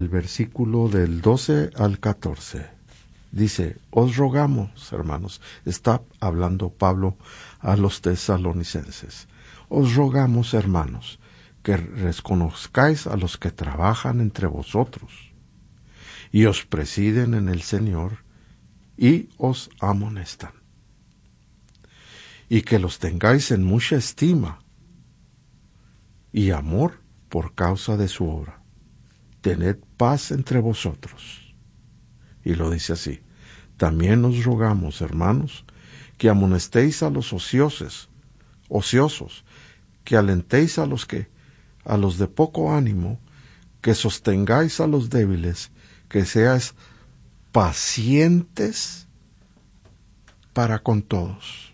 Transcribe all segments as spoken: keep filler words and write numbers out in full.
versículo del doce al catorce. Dice, os rogamos, hermanos, está hablando Pablo a los tesalonicenses, os rogamos, hermanos, que reconozcáis a los que trabajan entre vosotros y os presiden en el Señor y os amonestan, y que los tengáis en mucha estima y amor por causa de su obra. Tened paz entre vosotros. Y lo dice así, también os rogamos, hermanos, que amonestéis a los ociosos, ociosos, que alentéis a los que, a los de poco ánimo, que sostengáis a los débiles, que seáis pacientes para con todos.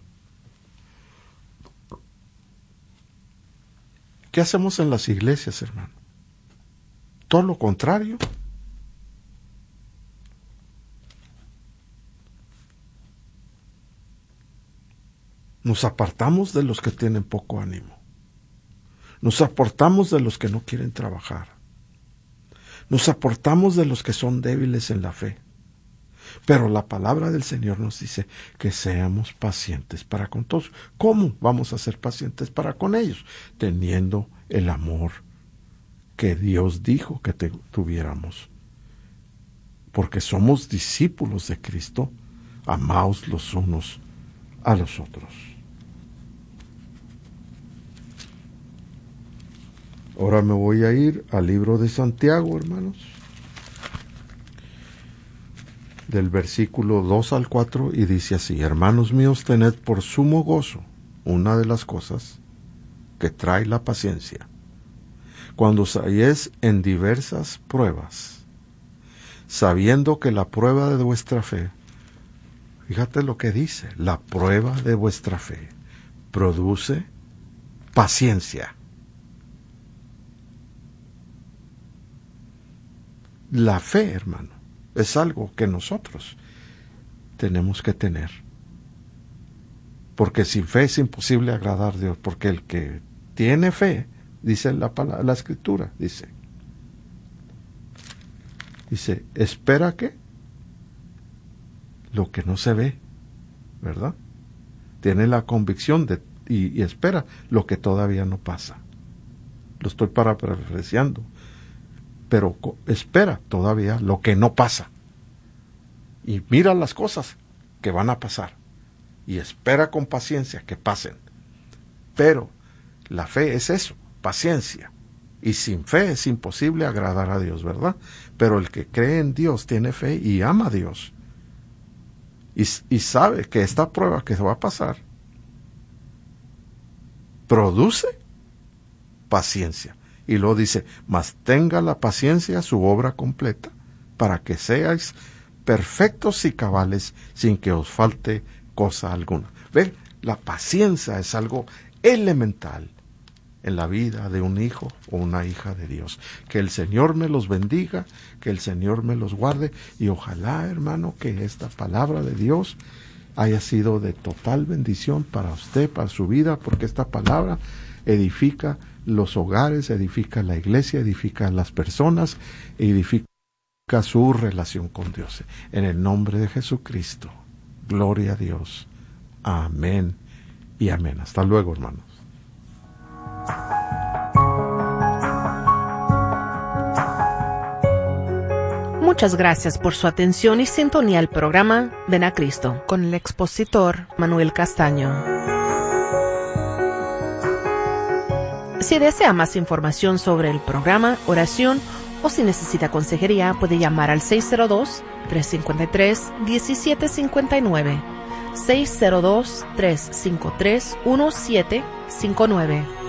¿Qué hacemos en las iglesias, hermano? Todo lo contrario. Nos apartamos de los que tienen poco ánimo. Nos apartamos de los que no quieren trabajar. Nos apartamos de los que son débiles en la fe. Pero la palabra del Señor nos dice que seamos pacientes para con todos. ¿Cómo vamos a ser pacientes para con ellos? Teniendo el amor que Dios dijo que te, tuviéramos. Porque somos discípulos de Cristo, amaos los unos a los otros. Ahora me voy a ir al libro de Santiago, hermanos, del versículo dos al cuatro, y dice así, hermanos míos, tened por sumo gozo una de las cosas que trae la paciencia, cuando os halléis en diversas pruebas, sabiendo que la prueba de vuestra fe, fíjate lo que dice, la prueba de vuestra fe produce paciencia. La fe, hermano, es algo que nosotros tenemos que tener. Porque sin fe es imposible agradar a Dios. Porque el que tiene fe, dice la, palabra, la Escritura, dice, dice, espera que lo que no se ve, ¿verdad? Tiene la convicción de, y, y espera lo que todavía no pasa. Lo estoy parafraseando. Pero espera todavía lo que no pasa. Y mira las cosas que van a pasar. Y espera con paciencia que pasen. Pero la fe es eso, paciencia. Y sin fe es imposible agradar a Dios, ¿verdad? Pero el que cree en Dios tiene fe y ama a Dios. Y, y sabe que esta prueba que va a pasar produce paciencia. Y luego dice, mas tenga la paciencia su obra completa, para que seáis perfectos y cabales, sin que os falte cosa alguna. ¿Ven? La paciencia es algo elemental en la vida de un hijo o una hija de Dios. Que el Señor me los bendiga, que el Señor me los guarde, y ojalá, hermano, que esta palabra de Dios haya sido de total bendición para usted, para su vida, porque esta palabra edifica los hogares, edifica la iglesia, edifica las personas, edifica su relación con Dios. En el nombre de Jesucristo, gloria a Dios. Amén y amén. Hasta luego, hermanos. Muchas gracias por su atención y sintonía al programa Ven a Cristo con el expositor Manuel Castaño. Si desea más información sobre el programa, oración, o si necesita consejería, puede llamar al seis cero dos, tres cinco tres, uno siete cinco nueve, seis cero dos, tres cinco tres, uno siete cinco nueve.